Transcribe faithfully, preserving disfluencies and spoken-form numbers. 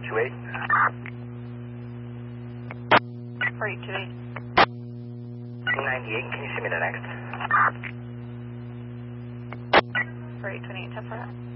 eight two eight. four eight two eight. ninety-eight, can you see me the next? four eight two eight, ten four.